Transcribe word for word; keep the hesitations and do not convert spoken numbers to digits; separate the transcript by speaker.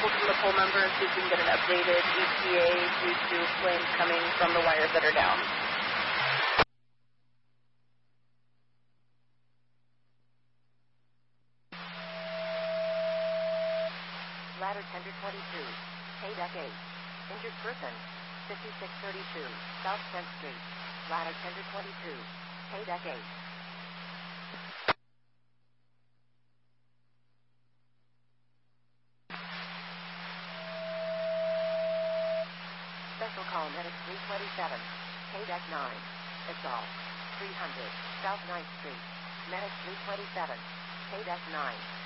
Speaker 1: hold from the poll number and see if we can get an updated E T A due to flames coming from the wires that are down.
Speaker 2: Ladder Tender twenty-two, K-Deck eight. Injured person, fifty-six thirty-two, South tenth Street. Ladder Tender twenty-two, K-Deck eight. Special call Medic three twenty-seven, K-Deck nine. Assault, three hundred, South ninth Street. Medic three twenty-seven, K-Deck nine.